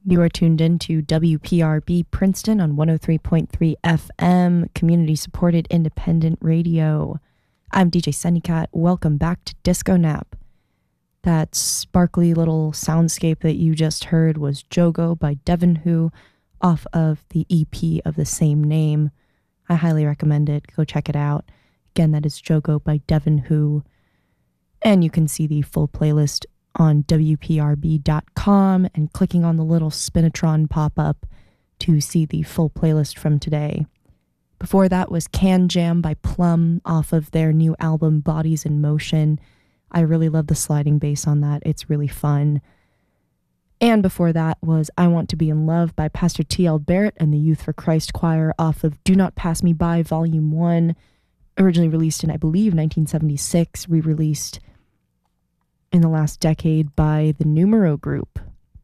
You are tuned into WPRB Princeton on 103.3 FM, community-supported independent radio. I'm DJ Sunnycat. Welcome back to Disco Nap. That sparkly little soundscape that you just heard was Jogo by Devin Who off of the EP of the same name. I highly recommend it. Go check it out. Again, that is Jogo by Devin Who. And you can see the full playlist on WPRB.com and clicking on the little Spinatron pop-up to see the full playlist from today. Before that was Can Jam by Plum off of their new album Bodies in Motion. I really love the sliding bass on that. It's really fun. And before that was I Want to Be in Love by Pastor T.L. Barrett and the Youth for Christ Choir off of Do Not Pass Me By Volume 1, originally released in, I believe, 1976, re-released in the last decade by the Numero Group.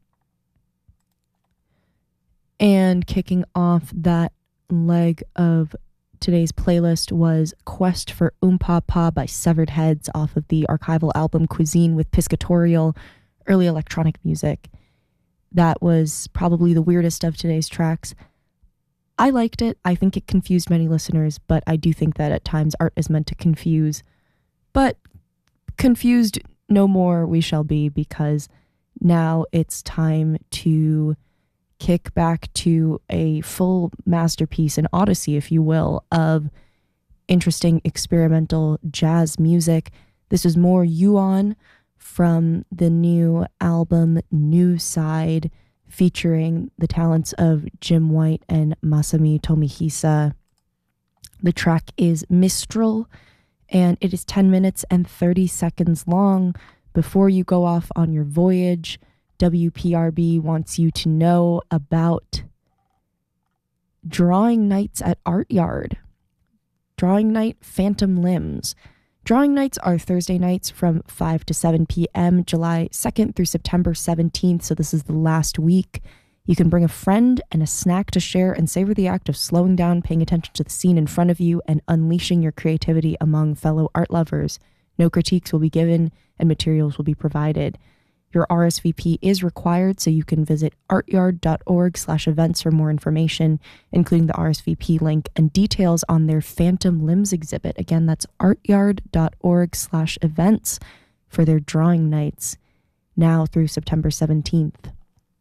And kicking off that leg of today's playlist was Quest for Oompa Pa by Severed Heads off of the archival album Cuisine with Piscatorial, early electronic music. That was probably the weirdest of today's tracks. I liked it. I think it confused many listeners, but I do think that at times art is meant to confuse. But confused no more we shall be, because now it's time to kick back to a full masterpiece, an odyssey, if you will, of interesting experimental jazz music. This is more Yuan from the new album New Side, featuring the talents of Jim White and Masami Tomihisa. The track is Mistral, and it is 10 minutes and 30 seconds long. Before you go off on your voyage, WPRB wants you to know about Drawing Nights at Art Yard. Drawing Night Phantom Limbs. Drawing nights are Thursday nights from 5 to 7 p.m., July 2nd through September 17th, so this is the last week. You can bring a friend and a snack to share and savor the act of slowing down, paying attention to the scene in front of you, and unleashing your creativity among fellow art lovers. No critiques will be given, and materials will be provided. Your RSVP is required, so you can visit artyard.org/events for more information, including the RSVP link and details on their Phantom Limbs exhibit. Again, that's artyard.org/events for their drawing nights, now through September 17th.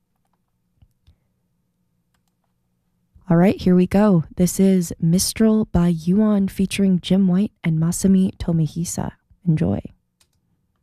All right, here we go. This is Mistral by Yuan featuring Jim White and Masami Tomihisa. Enjoy.